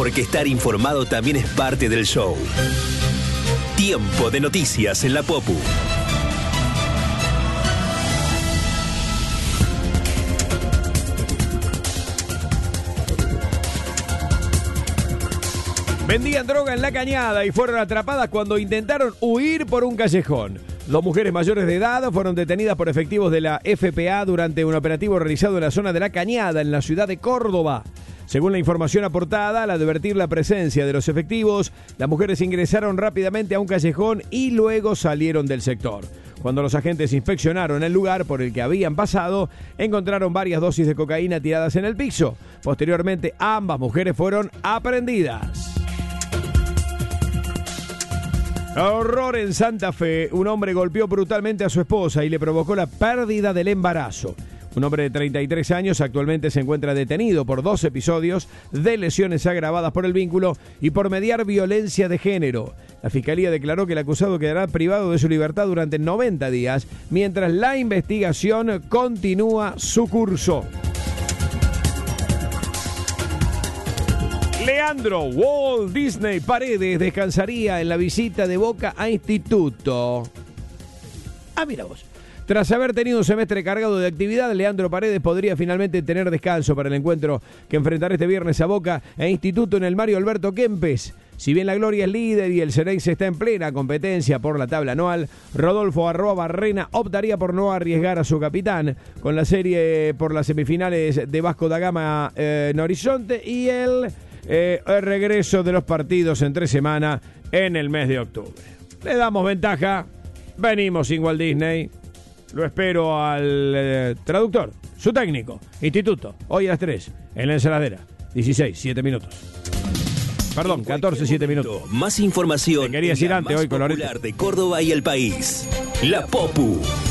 porque estar informado también es parte del show. Tiempo de noticias en la Popu. Vendían droga en La Cañada y fueron atrapadas cuando intentaron huir por un callejón. Dos mujeres mayores de edad fueron detenidas por efectivos de la FPA durante un operativo realizado en la zona de La Cañada, en la ciudad de Córdoba. Según la información aportada, al advertir la presencia de los efectivos, las mujeres ingresaron rápidamente a un callejón y luego salieron del sector. Cuando los agentes inspeccionaron el lugar por el que habían pasado, encontraron varias dosis de cocaína tiradas en el piso. Posteriormente, ambas mujeres fueron aprehendidas. Horror en Santa Fe. Un hombre golpeó brutalmente a su esposa y le provocó la pérdida del embarazo. Un hombre de 33 años actualmente se encuentra detenido por 2 episodios de lesiones agravadas por el vínculo y por mediar violencia de género. La fiscalía declaró que el acusado quedará privado de su libertad durante 90 días, mientras la investigación continúa su curso. Leandro Walt Disney Paredes descansaría en la visita de Boca a Instituto. Mira vos. Tras haber tenido un semestre cargado de actividad, Leandro Paredes podría finalmente tener descanso para el encuentro que enfrentará este viernes a Boca e Instituto en el Mario Alberto Kempes. Si bien la Gloria es líder y el Xerez está en plena competencia por la tabla anual, Rodolfo Barrena optaría por no arriesgar a su capitán con la serie por las semifinales de Vasco da Gama en Horizonte y el regreso de los partidos entre semana en el mes de octubre. Le damos ventaja, venimos sin Walt Disney. Lo espero al traductor, su técnico, Instituto, hoy a las 3, en la ensaladera, 16, 7 minutos. Perdón, 14, 7 minutos. Más información Te quería decir en la antes más hoy, Colorete. popular de Córdoba y el país. La Popu.